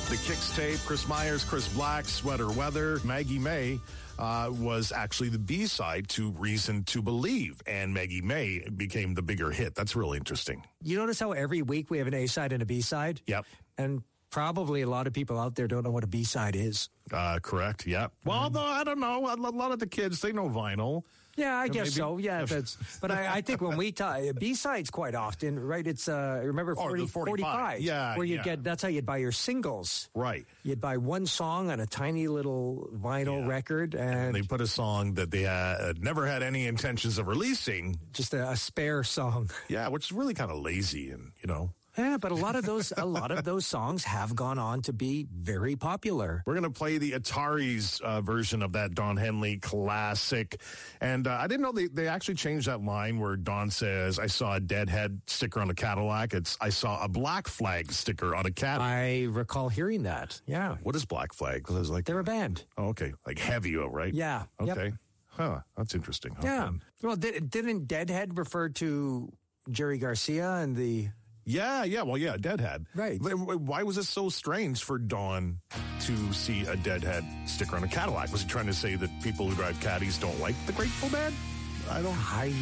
The Kicks tape, Chris Myers, Chris Black, Sweater Weather, Maggie May was actually the B-side to Reason to Believe, and Maggie May became the bigger hit. That's really interesting. You notice how every week we have an A-side and a B-side? Yep. And probably a lot of people out there don't know what a B-side is. Correct, yep. Well, though, I don't know. A lot of the kids, they know vinyl. Yeah, I guess so. Yeah, but I think when we talk B-sides quite often, right? It's remember 45. Yeah, where you get that's how you'd buy your singles. Right. You'd buy one song on a tiny little vinyl record, and they put a song that they had never had any intentions of releasing, just a spare song. Yeah, which is really kind of lazy, and Yeah, but a lot of those songs have gone on to be very popular. We're going to play the Atari's version of that Don Henley classic. And I didn't know they actually changed that line where Don says, I saw a Deadhead sticker on a Cadillac. I saw a Black Flag sticker on a Cadillac. I recall hearing that. Yeah. What is Black Flag? It was like, they're a band. Oh, okay. Like heavy, right? Yeah. Okay. Yep. Huh. That's interesting. Okay. Yeah. Well, didn't Deadhead refer to Jerry Garcia and the... Yeah. Well, yeah, Deadhead. Right. Why was it so strange for Don to see a Deadhead sticker on a Cadillac? Was he trying to say that people who drive Caddies don't like the Grateful Dead? I don't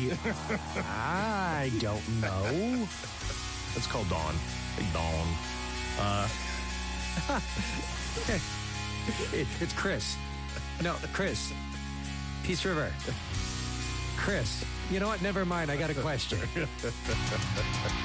know. Let's call Don. Hey, Don. It's Chris. No, Chris. Peace River. Chris. You know what? Never mind. I got a question.